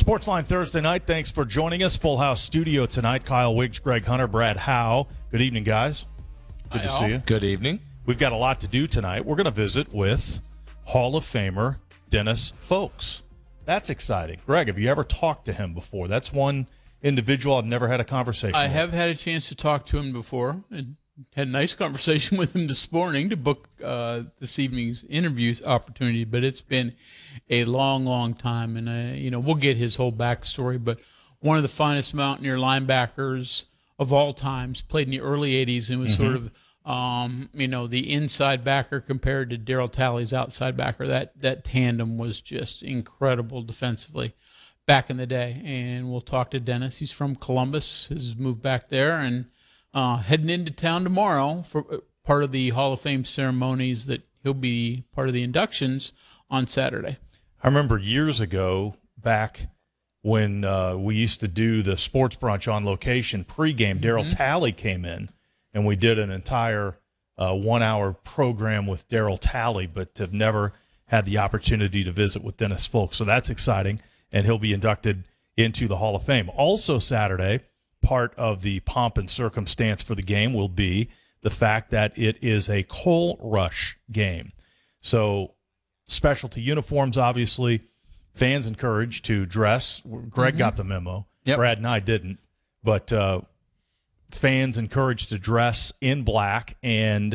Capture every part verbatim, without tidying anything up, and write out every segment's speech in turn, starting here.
Sportsline Thursday night. Thanks for joining us. Full house studio tonight. Kyle Wiggs, Greg Hunter, Brad Howe. Good evening, guys. Good Hi, to all. see you. Good evening. We've got a lot to do tonight. We're going to visit with Hall of Famer Dennis Folkes. That's exciting. Greg, have you ever talked to him before? That's one individual I've never had a conversation I with. have had a chance to talk to him before and had a nice conversation with him this morning to book uh, this evening's interview opportunity, but it's been a long, long time, and uh, you know we'll get his whole backstory, but one of the finest Mountaineer linebackers of all times, played in the early eighties and was mm-hmm. sort of um, you know, the inside backer compared to Darryl Talley's outside backer. That, that tandem was just incredible defensively back in the day, and we'll talk to Dennis. He's from Columbus, has moved back there, and uh, heading into town tomorrow for part of the Hall of Fame ceremonies that he'll be part of the inductions on Saturday. I remember years ago back when uh, we used to do the sports brunch on location pregame, mm-hmm. Darryl Talley came in, and we did an entire uh, one-hour program with Darryl Talley, but have never had the opportunity to visit with Dennis Folkes. So that's exciting, and he'll be inducted into the Hall of Fame. Also Saturday, part of the pomp and circumstance for the game will be the fact that it is a coal rush game. So specialty uniforms, obviously. Fans encouraged to dress. Greg mm-hmm. got the memo. Yep. Brad and I didn't. But uh, fans encouraged to dress in black, and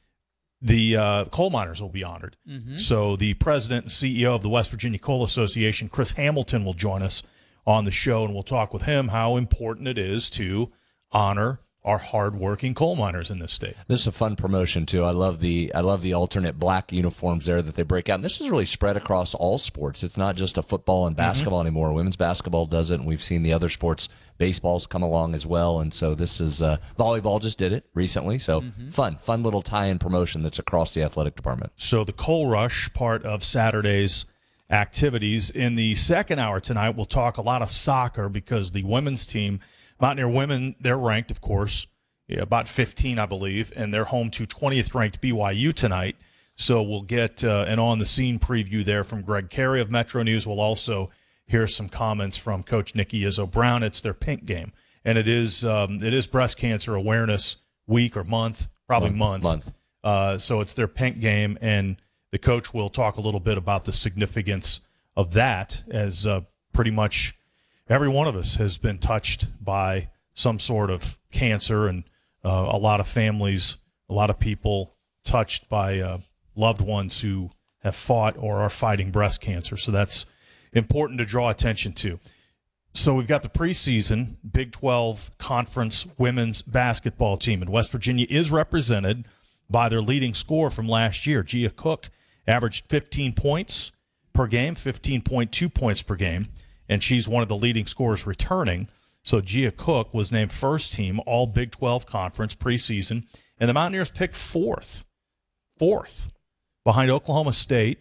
the uh, coal miners will be honored. Mm-hmm. So the president and C E O of the West Virginia Coal Association, Chris Hamilton, will join us on the show, and we'll talk with him how important it is to honor our hardworking coal miners in this state. This is a fun promotion too. I love the I love the alternate black uniforms there that they break out. And this is really spread across all sports. It's not just a football and basketball mm-hmm. anymore. Women's basketball does it, and we've seen the other sports. Baseball's come along as well, and so this is uh, volleyball just did it recently. So mm-hmm. fun, fun little tie-in promotion that's across the athletic department. So the coal rush part of Saturday's activities. In the second hour tonight, we'll talk a lot of soccer because the women's team, Mountaineer women, they're ranked, of course, yeah, about fifteen, I believe, and they're home to twentieth ranked B Y U tonight. So we'll get uh, an on-the-scene preview there from Greg Carey of Metro News. We'll also hear some comments from Coach Nikki Izzo Brown. It's their pink game, and it is um, it is Breast Cancer Awareness Week or month, probably month. Month. month. Uh, so it's their pink game, and the coach will talk a little bit about the significance of that, as uh, pretty much every one of us has been touched by some sort of cancer, and uh, a lot of families, a lot of people touched by uh, loved ones who have fought or are fighting breast cancer. So that's important to draw attention to. So we've got the preseason Big twelve Conference women's basketball team, and West Virginia is represented by their leading scorer from last year. Gia Cook averaged fifteen points per game, fifteen point two points per game, and she's one of the leading scorers returning. So Gia Cook was named first team all Big twelve Conference preseason, and the Mountaineers picked fourth, fourth, behind Oklahoma State,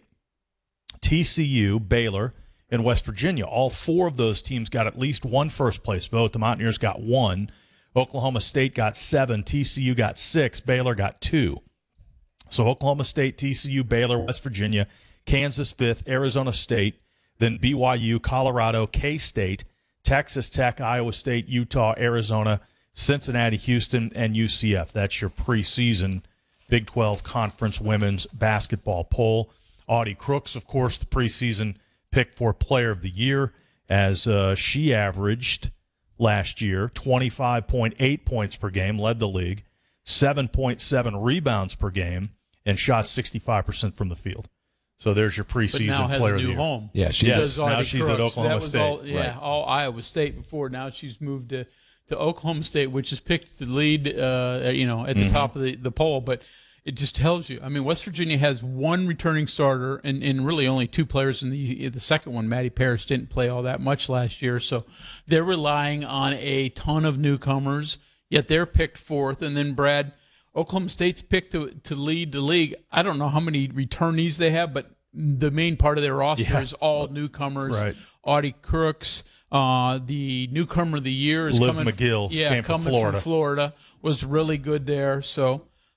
T C U, Baylor, and West Virginia. All four of those teams got at least one first-place vote. The Mountaineers got one. Oklahoma State got seven. T C U got six. Baylor got two. So Oklahoma State, T C U, Baylor, West Virginia, Kansas fifth, Arizona State, then B Y U, Colorado, K-State, Texas Tech, Iowa State, Utah, Arizona, Cincinnati, Houston, and U C F. That's your preseason Big twelve Conference women's basketball poll. Audie Crooks, of course, the preseason pick for Player of the Year, as uh, she averaged last year twenty-five point eight points per game, led the league, seven point seven rebounds per game, and shot sixty-five percent from the field. So there's your preseason but now has Player a of the new Year. home. Yeah, she's yes, now she's Crooks. at Oklahoma that was State. All, yeah, right. all Iowa State before. Now she's moved to, to Oklahoma State, which is picked to lead, uh, you know, at the mm-hmm. top of the, the poll. But it just tells you. I mean, West Virginia has one returning starter and, and really only two players in the the second one. Maddie Parrish didn't play all that much last year, so they're relying on a ton of newcomers. Yet they're picked fourth, and then Brad, Oklahoma State's picked to to lead the league. I don't know how many returnees they have, but the main part of their roster yeah. is all newcomers. Right. Audie Crooks, uh, the newcomer of the year is Liv coming. McGill yeah, came coming from Florida. from Florida, was really good there. So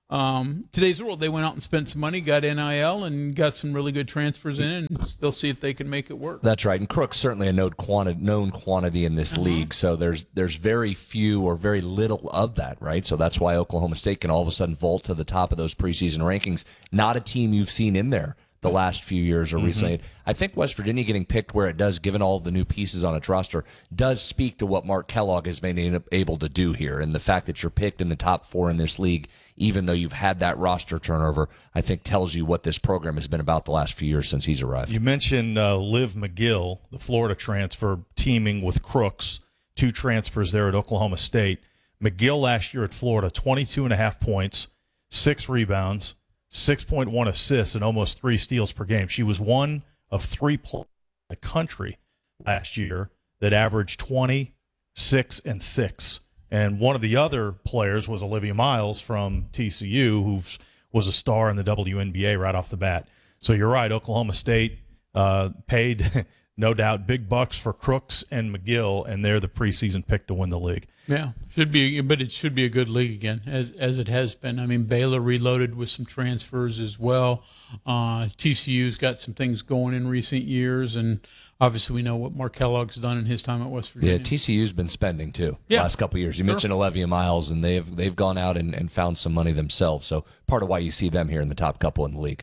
um, today's world, they went out and spent some money, got N I L, and got some really good transfers in, and they'll see if they can make it work. That's right. And Crook's certainly a known quantity, known quantity in this uh-huh. league, so there's there's very few or very little of that, right? So that's why Oklahoma State can all of a sudden vault to the top of those preseason rankings. Not a team you've seen in there the last few years or mm-hmm. recently. I think West Virginia getting picked where it does, given all of the new pieces on its roster, does speak to what Mark Kellogg has been able to do here. And the fact that you're picked in the top four in this league, even though you've had that roster turnover, I think tells you what this program has been about the last few years since he's arrived. You mentioned uh, Liv McGill, the Florida transfer, teaming with Crooks, two transfers there at Oklahoma State. McGill last year at Florida, twenty-two and a half points, six rebounds, six point one assists, and almost three steals per game. She was one of three players in the country last year that averaged twenty, six, and six. And one of the other players was Olivia Miles from T C U, who was a star in the W N B A right off the bat. So you're right, Oklahoma State uh, paid, no doubt, big bucks for Crooks and McGill, and they're the preseason pick to win the league. Yeah, should be, but it should be a good league again, as as it has been. I mean, Baylor reloaded with some transfers as well. Uh, T C U's got some things going in recent years, and obviously we know what Mark Kellogg's done in his time at West Virginia. Yeah, T C U's been spending too yeah. last couple of years. You sure. mentioned Olivia Miles, and they've they've gone out and, and found some money themselves. So part of why you see them here in the top couple in the league.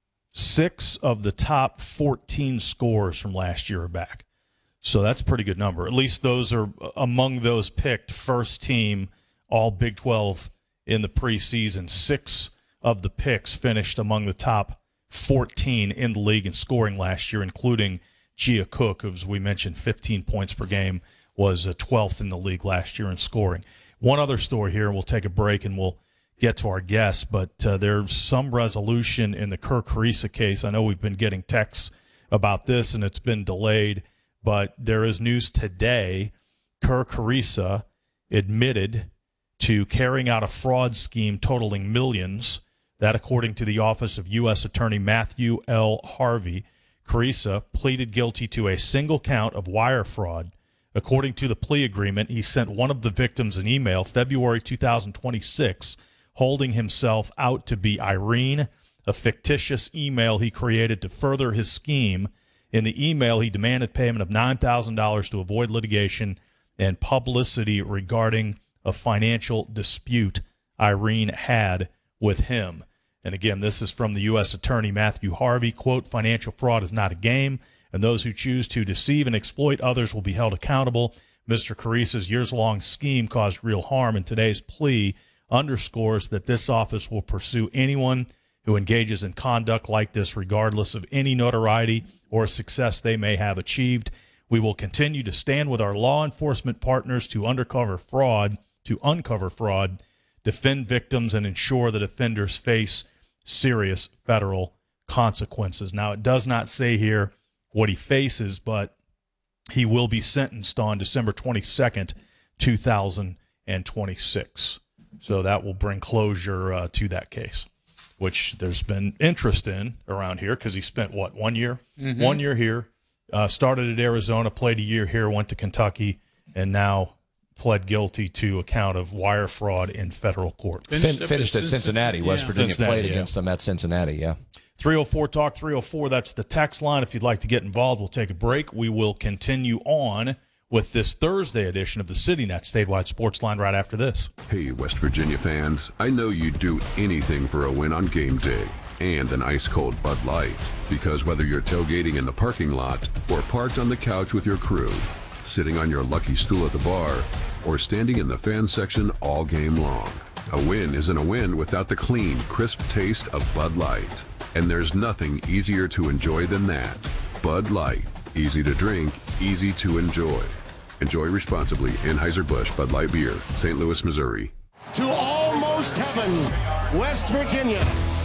Six of the top fourteen scores from last year are back. So that's a pretty good number. At least those are among those picked first team all Big twelve in the preseason. Six of the picks finished among the top fourteen in the league in scoring last year, including Gia Cook, who, as we mentioned, fifteen points per game, was twelfth in the league last year in scoring. One other story here, and we'll take a break and we'll get to our guests, but uh, there's some resolution in the Kerr Kriisa case. I know we've been getting texts about this, and it's been delayed. But there is news today. Kerr Kriisa admitted to carrying out a fraud scheme totaling millions. That, according to the Office of U S Attorney Matthew L. Harvey, Kriisa pleaded guilty to a single count of wire fraud. According to the plea agreement, he sent one of the victims an email February two thousand twenty-six holding himself out to be Irene, a fictitious email he created to further his scheme. In the email, he demanded payment of nine thousand dollars to avoid litigation and publicity regarding a financial dispute Irene had with him. And again, this is from the U S Attorney Matthew Harvey. Quote, financial fraud is not a game, and those who choose to deceive and exploit others will be held accountable. Mister Kriisa's years-long scheme caused real harm, and today's plea underscores that this office will pursue anyone who engages in conduct like this, regardless of any notoriety or success they may have achieved. We will continue to stand with our law enforcement partners to uncover fraud, to uncover fraud, defend victims, and ensure that offenders face serious federal consequences. Now, it does not say here what he faces, but he will be sentenced on December twenty-second, two thousand twenty-six. So that will bring closure uh, to that case, which there's been interest in around here because he spent, what, one year? Mm-hmm. One year here, uh, started at Arizona, played a year here, went to Kentucky, and now pled guilty to a count of wire fraud in federal court. Finished, fin- finished at Cincinnati. West yeah. Virginia Cincinnati, played yeah. against them at Cincinnati, yeah. three oh four talk three oh four, that's the text line. If you'd like to get involved, we'll take a break. We will continue on with this Thursday edition of the CityNet Statewide Sports Line right after this. Hey, West Virginia fans, I know you'd do anything for a win on game day and an ice-cold Bud Light, because whether you're tailgating in the parking lot or parked on the couch with your crew, sitting on your lucky stool at the bar, or standing in the fan section all game long, a win isn't a win without the clean, crisp taste of Bud Light. And there's nothing easier to enjoy than that. Bud Light. Easy to drink, easy to enjoy. Enjoy responsibly. Anheuser-Busch Bud Light Beer, Saint Louis, Missouri. To almost heaven, West Virginia.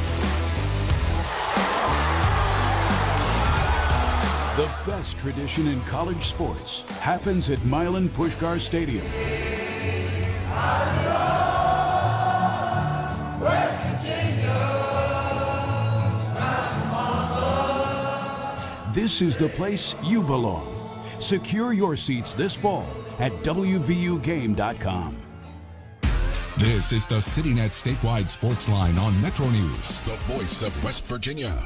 The best tradition in college sports happens at Milan Puskar Stadium. West Virginia. This is the place you belong. Secure your seats this fall at W V U game dot com. This is the CityNet statewide sports line on Metro News, the voice of West Virginia.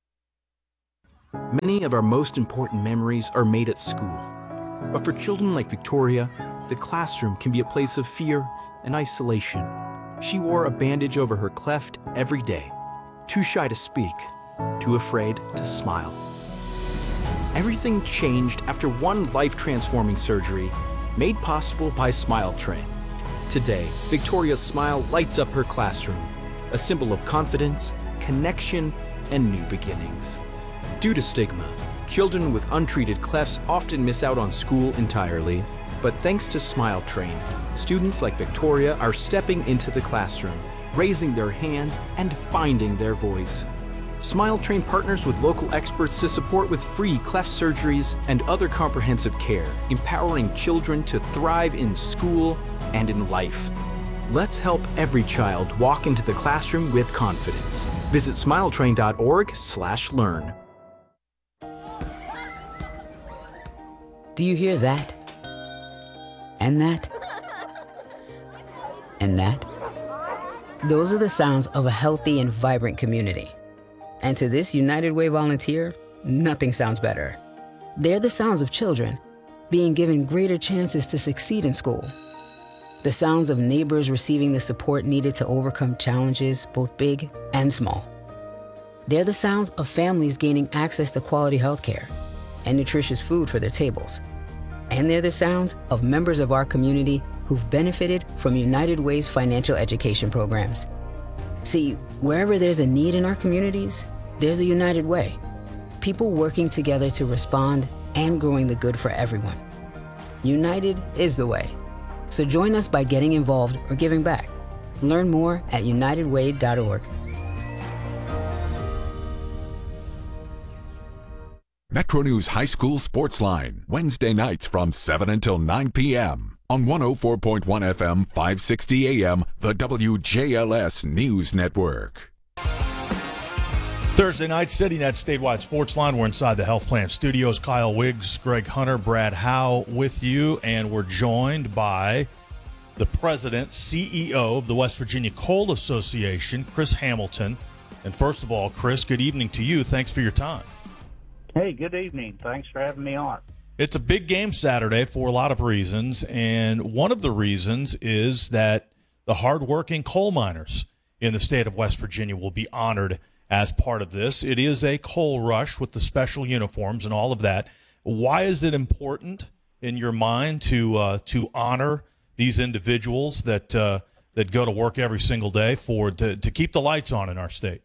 Many of our most important memories are made at school. But for children like Victoria, the classroom can be a place of fear and isolation. She wore a bandage over her cleft every day, too shy to speak, too afraid to smile. Everything changed after one life-transforming surgery made possible by Smile Train. Today, Victoria's smile lights up her classroom, a symbol of confidence, connection, and new beginnings. Due to stigma, children with untreated clefts often miss out on school entirely, but thanks to Smile Train, students like Victoria are stepping into the classroom, raising their hands, and finding their voice. Smile Train partners with local experts to support with free cleft surgeries and other comprehensive care, empowering children to thrive in school and in life. Let's help every child walk into the classroom with confidence. Visit smiletrain dot org slash learn. Do you hear that? And that? And that? Those are the sounds of a healthy and vibrant community. And to this United Way volunteer, nothing sounds better. They're the sounds of children being given greater chances to succeed in school. The sounds of neighbors receiving the support needed to overcome challenges, both big and small. They're the sounds of families gaining access to quality healthcare and nutritious food for their tables. And they're the sounds of members of our community who've benefited from United Way's financial education programs. See, wherever there's a need in our communities, there's a United Way. People working together to respond and growing the good for everyone. United is the way. So join us by getting involved or giving back. Learn more at united way dot org. Metro News High School Sports Line, Wednesday nights from seven until nine p.m. on one oh four point one F M, five sixty A M, the W J L S News Network. Thursday night, CityNet statewide sports line. We're inside the Health Plan Studios. Kyle Wiggs, Greg Hunter, Brad Howe with you, and we're joined by the president, C E O of the West Virginia Coal Association, Chris Hamilton. And first of all, Chris, good evening to you. Thanks for your time. Hey, good evening. Thanks for having me on. It's a big game Saturday for a lot of reasons, and one of the reasons is that the hardworking coal miners in the state of West Virginia will be honored as part of this. It is a coal rush with the special uniforms and all of that. Why is it important in your mind to uh, to honor these individuals that uh, that go to work every single day for to, to keep the lights on in our state?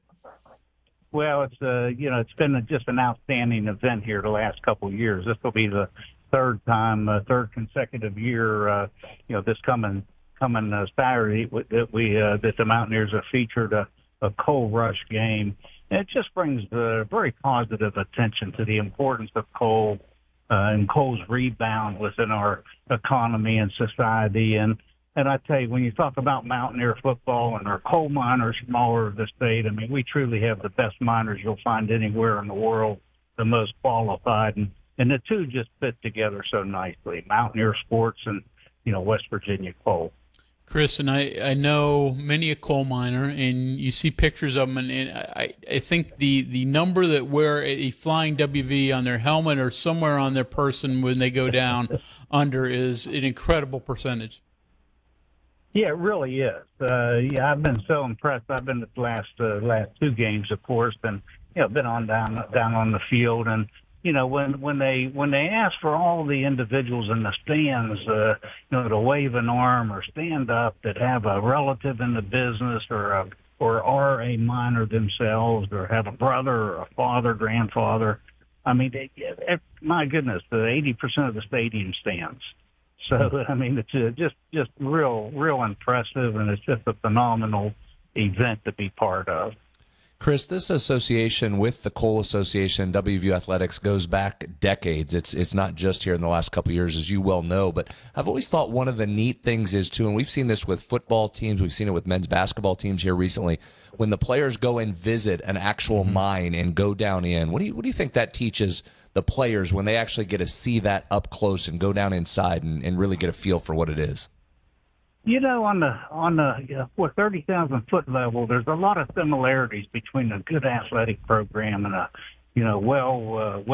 Well, it's uh, you know, it's been a, just an outstanding event here the last couple of years. This will be the third time, uh, third consecutive year. Uh, you know, this coming coming uh, Saturday that we uh, that the Mountaineers have featured a, a coal rush game. And it just brings the very positive attention to the importance of coal uh, and coal's rebound within our economy and society. And And I tell you, when you talk about Mountaineer football and our coal miners from all over the state, I mean, we truly have the best miners you'll find anywhere in the world, the most qualified. And, and the two just fit together so nicely, Mountaineer sports and, you know, West Virginia coal. Chris, and I, I know many a coal miner, and you see pictures of them, and, and I, I think the, the number that wear a flying W V on their helmet or somewhere on their person when they go down under is an incredible percentage. Yeah, it really is. Uh, yeah, I've been so impressed. I've been at the last uh, last two games, of course, and you know, been on down down on the field, and you know, when when they when they ask for all the individuals in the stands, uh, you know, to wave an arm or stand up that have a relative in the business or a, or are a miner themselves or have a brother or a father, grandfather. I mean, they, my goodness, the eighty percent of the stadium stands. So, I mean, it's uh, just, just real, real impressive, and it's just a phenomenal event to be part of. Chris, this association with the Coal Association, W V U Athletics, goes back decades. It's it's not just here in the last couple of years, as you well know, but I've always thought one of the neat things is, too, and we've seen this with football teams, we've seen it with men's basketball teams here recently, when the players go and visit an actual mm-hmm. mine and go down in. What do you, what do you think that teaches the players when they actually get to see that up close and go down inside and, and really get a feel for what it is? You know, on the on the uh, what thirty thousand foot level, there's a lot of similarities between a good athletic program and a you know well uh,